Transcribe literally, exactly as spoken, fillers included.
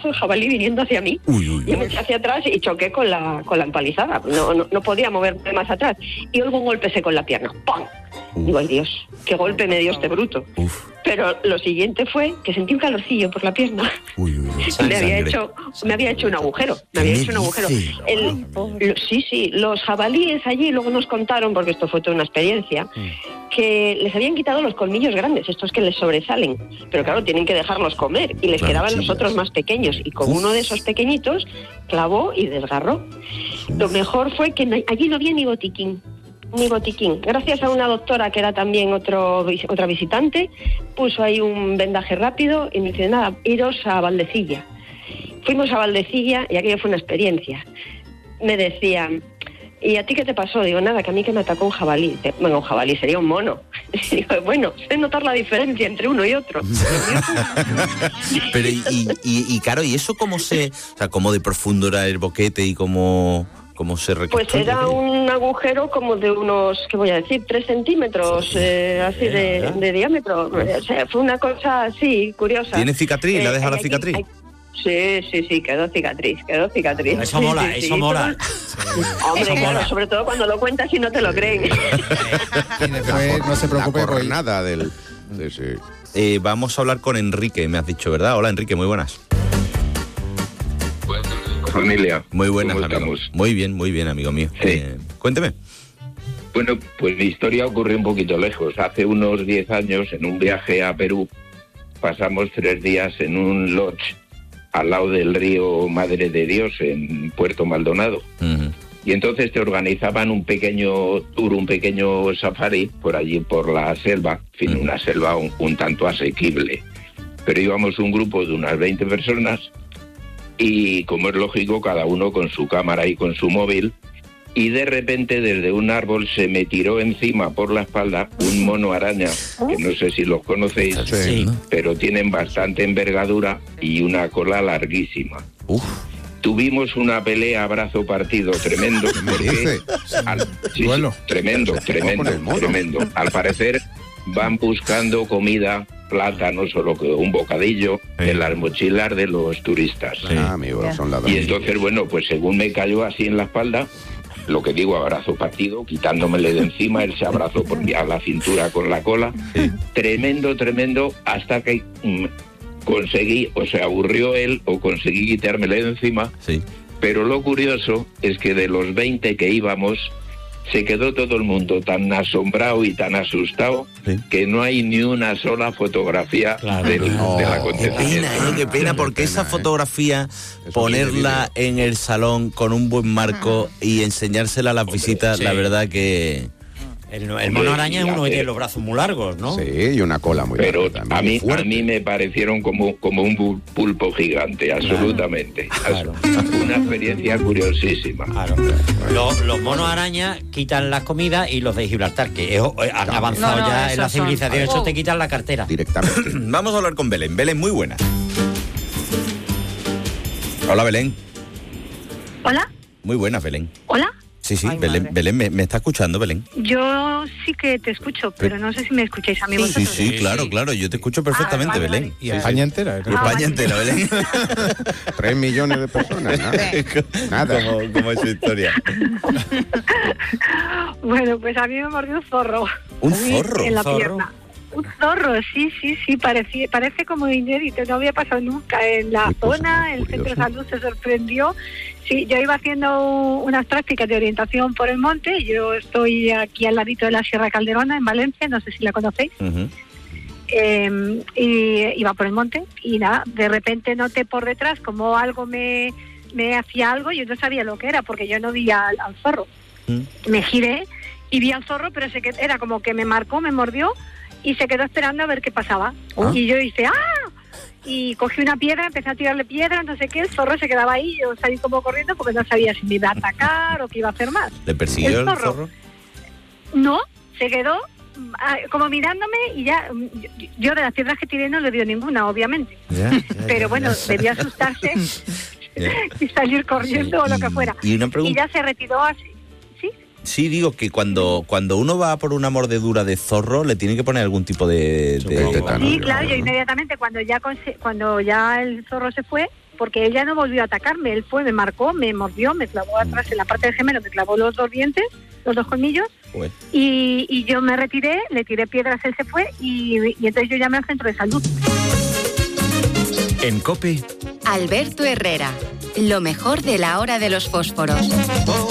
pedazo de jabalí viniendo hacia mí. Uy, uy, y me eché hacia atrás y choqué con la, con la empalizada. No, no, no podía moverme más atrás. Y oigo un golpe seco en la pierna. ¡Pam! Uf. Digo, ay Dios, qué golpe me dio este bruto. Uf. Pero lo siguiente fue que sentí un calorcillo por la pierna. Uy, uy, uy. me había hecho, me había hecho un agujero. Me había hecho un agujero. El, lo, sí, sí, los jabalíes allí luego nos contaron, porque esto fue toda una experiencia, mm. que les habían quitado los colmillos grandes, estos que les sobresalen. Pero claro, tienen que dejarlos comer y les claro, quedaban chicas. Los otros más pequeños. Y con Uf. Uno de esos pequeñitos clavó y desgarró. Uf. Lo mejor fue que no, allí no había ni botiquín. Ni botiquín. Gracias a una doctora que era también otro otra visitante, puso ahí un vendaje rápido y me dice, nada, iros a Valdecilla. Fuimos a Valdecilla y aquello fue una experiencia. Me decían, ¿y a ti qué te pasó? Digo, nada, que a mí que me atacó un jabalí. Dice, bueno, un jabalí sería un mono. Digo, bueno, sé notar la diferencia entre uno y otro. Pero y, y, y, y claro, ¿y eso cómo se, o sea, cómo de profundo era el boquete y cómo... ¿Cómo se pues era un agujero como de unos, ¿qué voy a decir? Tres centímetros, sí. eh, así de, de diámetro. O sea, fue una cosa así, curiosa. ¿Tiene cicatriz? Eh, ¿Le ha dejado la cicatriz? Hay, sí, sí, sí, quedó cicatriz, quedó cicatriz. Eso mola, sí, sí, eso sí, mola. Sí. Hombre, eso claro, mola. Sobre todo cuando lo cuentas y no te lo creen. Después, no se preocupe por nada del... Sí, sí. Eh, vamos a hablar con Enrique, me has dicho, ¿verdad? Hola, Enrique, muy buenas. Familia. Muy buenas, ¿Cómo amigo. Estamos? Muy bien, muy bien, amigo mío. Sí. Eh, cuénteme. Bueno, pues mi historia ocurrió un poquito lejos. Hace unos diez años, en un viaje a Perú, pasamos tres días en un lodge al lado del río Madre de Dios, en Puerto Maldonado. Uh-huh. Y entonces te organizaban un pequeño tour, un pequeño safari por allí, por la selva. En fin, uh-huh. una selva un, un tanto asequible. Pero íbamos un grupo de unas veinte personas. Y como es lógico, cada uno con su cámara y con su móvil, y de repente desde un árbol se me tiró encima por la espalda un mono araña, que no sé si los conocéis, sí. pero tienen bastante envergadura y una cola larguísima. Uf. Tuvimos una pelea a brazo partido tremendo, porque al, sí, bueno. sí, tremendo, tremendo, tremendo. Al parecer van buscando comida, plata, no solo que un bocadillo, sí. en las mochilas de los turistas. Sí. Ah, amigo, son ladrones. Y entonces, bueno, pues según me cayó así en la espalda, lo que digo, abrazo partido, quitándomele de encima, él se abrazó por a la cintura con la cola. Sí. Tremendo, tremendo, hasta que mm, conseguí, o se aburrió él, o conseguí quitármele de encima. Sí. Pero lo curioso es que de los veinte que íbamos, se quedó todo el mundo tan asombrado y tan asustado, sí. que no hay ni una sola fotografía claro, del, no, del acontecimiento. Qué pena, ¿eh? Qué pena, porque esa fotografía, ¿eh? Ponerla en el salón con un buen marco y enseñársela a las Hombre, visitas, sí. la verdad que... El, el mono araña es uno que tiene los brazos muy largos, ¿no? Sí, y una cola muy Pero larga. a mí, a mí me parecieron como, como un pulpo gigante, absolutamente. Claro. Una experiencia curiosísima. Claro. Los, los monos araña quitan las comidas y los de Gibraltar, que es, han avanzado no, no, ya en la civilización, son... eso te quitan la cartera. Directamente. Vamos a hablar con Belén. Belén, muy buena. Hola, Belén. Hola. Muy buena, Belén. Hola. Sí, sí, Ay, Belén, Belén ¿me, ¿me está escuchando, Belén? Yo sí que te escucho, pero, pero no sé si me escucháis a mí. Sí, sí, sí, claro, claro, yo te escucho perfectamente, ah, vale, Belén. Vale. ¿Y España entera? ¿eh? Y España ah, entera, vale. Belén. Tres millones de personas, nada. nada. ¿Cómo, cómo es su historia? Bueno, pues a mí me mordió un zorro. ¿Un zorro? En la ¿Zorro? pierna. Un zorro, sí, sí, sí, parece, parece como inédito, no había pasado nunca en la Qué zona, el centro de salud se sorprendió. Sí, yo iba haciendo unas prácticas de orientación por el monte, yo estoy aquí al ladito de la Sierra Calderona, en Valencia, no sé si la conocéis, uh-huh. eh, y iba por el monte, y nada, de repente noté por detrás como algo me, me hacía algo, y yo no sabía lo que era, porque yo no vi al, al zorro. Uh-huh. Me giré y vi al zorro, pero se quedó, era como que me marcó, me mordió, y se quedó esperando a ver qué pasaba. ¿Ah? Y yo hice, ¡ah! Y cogí una piedra, empecé a tirarle piedras, no sé qué, el zorro se quedaba ahí, yo salí como corriendo porque no sabía si me iba a atacar o qué iba a hacer más. ¿Le persiguió el zorro? El zorro? No, se quedó como mirándome y ya, yo de las piedras que tiré no le dio ninguna, obviamente. Ya, ya, Pero ya, bueno, ya. Debía asustarse y salir corriendo sí, o lo que fuera. Y, una pregunta... y ya se retiró así. Sí, digo que cuando cuando uno va por una mordedura de zorro le tiene que poner algún tipo de... de... Sí, claro, yo inmediatamente cuando ya cuando ya el zorro se fue, porque ella no volvió a atacarme. Él fue, me marcó, me mordió, me clavó atrás en la parte del gemelo, me clavó los dos dientes, los dos colmillos, y, y yo me retiré, le tiré piedras, él se fue, y, y entonces yo llamé al centro de salud. En COPE, Alberto Herrera, lo mejor de la hora de los fósforos.